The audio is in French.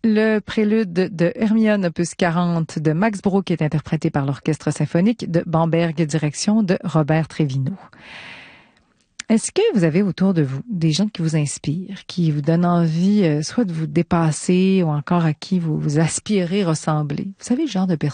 Le prélude de Hermione, opus 40 de Max Bruch est interprété par l'Orchestre symphonique de Bamberg, direction de Robert Trevino. Est-ce que vous avez autour de vous des gens qui vous inspirent, qui vous donnent envie soit de vous dépasser ou encore à qui vous aspirez ressembler? Vous savez, le genre de personne